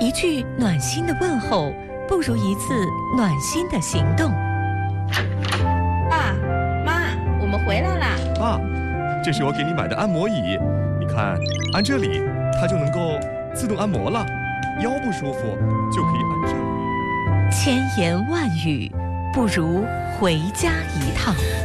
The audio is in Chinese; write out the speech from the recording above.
一句暖心的问候，不如一次暖心的行动。 爸妈，我们回来啦！ 爸，这是我给你买的按摩椅，你看，按这里它就能够自动按摩了，腰不舒服就可以按这里。 千言万语，不如回家一趟。